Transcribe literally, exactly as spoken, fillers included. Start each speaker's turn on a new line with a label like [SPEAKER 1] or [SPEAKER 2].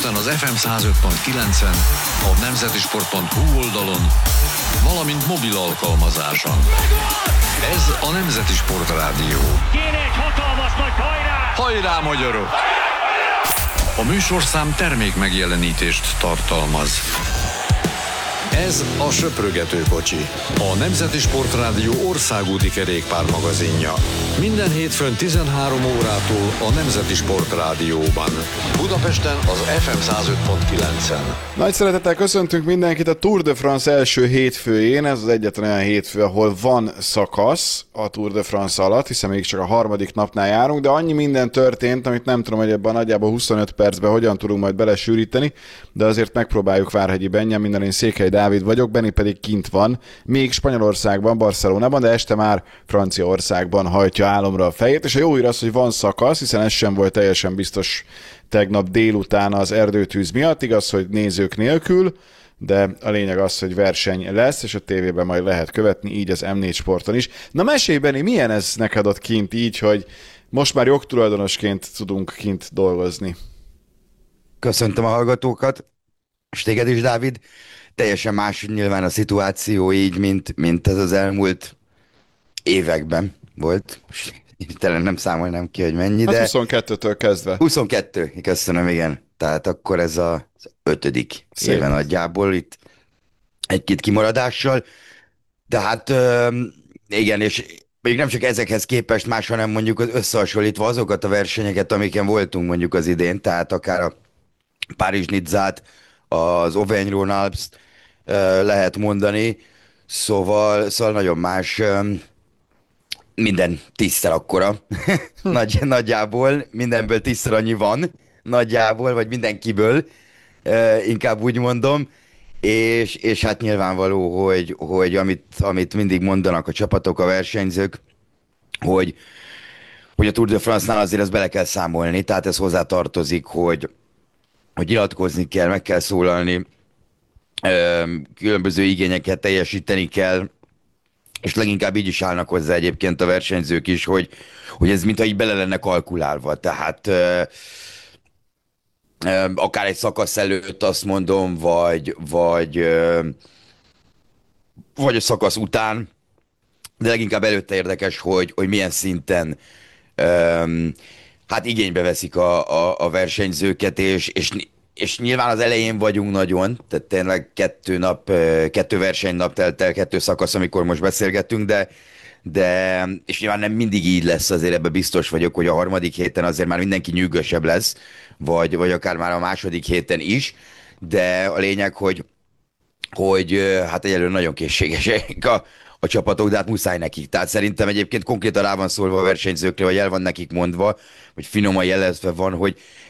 [SPEAKER 1] Budapesten az ef em száz öt pont kilencen, a nemzetisport pont hu oldalon, valamint mobil alkalmazáson. Ez a Nemzeti Sport Rádió.
[SPEAKER 2] Kéne egy hatalmas nagy hajrá!
[SPEAKER 1] Hajrá, magyarok! A műsorszám termék megjelenítést tartalmaz. Ez a Söprögető kocsi, a Nemzeti Sport Rádió országúti kerékpár magazinja. Minden hétfőn tizenhárom órától a Nemzeti Sport Rádióban. Budapesten az ef em száz öt pont kilencen.
[SPEAKER 3] Nagy szeretettel köszöntünk mindenkit a Tour de France első hétfőjén. Ez az egyetlen olyan hétfő, ahol van szakasz a Tour de France alatt, hiszen még csak a harmadik napnál járunk, de annyi minden történt, amit nem tudom, hogy ebben nagyjából huszonöt percben hogyan tudunk majd belesűríteni, de azért megpróbáljuk. Várhegyi Benjaminnal, én Székely Dávid vagyok, Benni pedig kint van, még Spanyolországban, Barcelonában, de este már Franciaországban hajtja álomra a fejét, és a jó hír az, hogy van szakasz, hiszen ez sem volt teljesen biztos tegnap délután az erdőtűz miatt, igaz, hogy nézők nélkül, de a lényeg az, hogy verseny lesz, és a tévében majd lehet követni, így az em négy Sporton is. Na mesélj, Benni, milyen ez neked ott kint így, hogy most már jogtulajdonosként tudunk kint dolgozni?
[SPEAKER 4] Köszöntöm a hallgatókat, és téged is, Dávid. Teljesen más nyilván a szituáció így, mint, mint ez az elmúlt években volt. Telen nem számolnám ki, hogy mennyi,
[SPEAKER 3] hát
[SPEAKER 4] de...
[SPEAKER 3] huszonkettőtől kezdve.
[SPEAKER 4] huszonkettő, köszönöm, igen. Tehát akkor ez az ötödik
[SPEAKER 3] Szép.
[SPEAKER 4] éve nagyjából itt egy-két kimaradással. De hát igen, és még nem csak ezekhez képest más, hanem mondjuk összehasonlítva azokat a versenyeket, amiken voltunk mondjuk az idén, tehát akár a Párizs-Nizzát, az Auvergne-Rhône-Alpes lehet mondani, szóval, szóval nagyon más, minden tízszer akkora, Nagy, nagyjából, mindenből tízszer annyi van, nagyjából, vagy mindenkiből, inkább úgy mondom, és, és hát nyilvánvaló, hogy, hogy amit, amit mindig mondanak a csapatok, a versenyzők, hogy, hogy a Tour de France-nál azért ezt bele kell számolni, tehát ez hozzá tartozik, hogy hogy nyilatkozni kell, meg kell szólalni, különböző igényeket teljesíteni kell, és leginkább így is állnak hozzá egyébként a versenyzők is, hogy, hogy ez mintha így bele lenne kalkulálva. Tehát akár egy szakasz előtt azt mondom, vagy, vagy, vagy a szakasz után, de leginkább előtte érdekes, hogy, hogy milyen szinten hát igénybe veszik a, a, a versenyzőket, és, és, és nyilván az elején vagyunk nagyon, tehát tényleg kettő nap, kettő versenynap telt el, kettő szakasz, amikor most beszélgetünk, de, de és nyilván nem mindig így lesz, azért ebben biztos vagyok, hogy a harmadik héten azért már mindenki nyűgösebb lesz, vagy, vagy akár már a második héten is, de a lényeg, hogy, hogy hát egyelőre nagyon készségesek a, a csapatok, de hát muszáj nekik. Tehát szerintem egyébként konkrétan rá van szólva a versenyzőkre, vagy el van nekik mondva, vagy finoman jelezve van, hogy